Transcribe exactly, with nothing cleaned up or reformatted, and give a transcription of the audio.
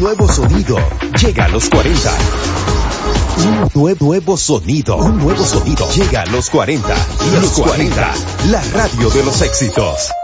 nuevo sonido llega a los cuarenta. Un nuevo, nuevo sonido, un nuevo sonido llega a los cuarenta. Los cuarenta, la radio de los éxitos.